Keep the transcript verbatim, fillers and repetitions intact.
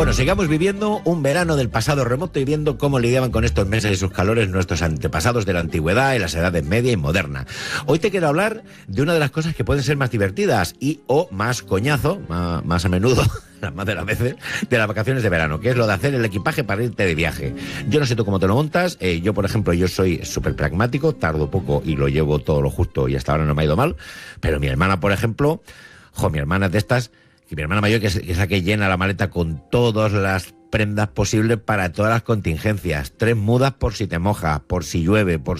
Bueno, sigamos viviendo un verano del pasado remoto y viendo cómo lidiaban con estos meses y sus calores nuestros antepasados de la antigüedad y las edades media y moderna. Hoy te quiero hablar de una de las cosas que pueden ser más divertidas y o más coñazo, más, más a menudo, las más de las veces, de las vacaciones de verano, que es lo de hacer el equipaje para irte de viaje. Yo no sé tú cómo te lo montas, eh, yo por ejemplo, yo soy súper pragmático, tardo poco y lo llevo todo lo justo y hasta ahora no me ha ido mal, pero mi hermana, por ejemplo, jo, mi hermana es de estas, y mi hermana mayor, que es, que es la que llena la maleta con todas las prendas posibles para todas las contingencias. Tres mudas por si te mojas, por si llueve, por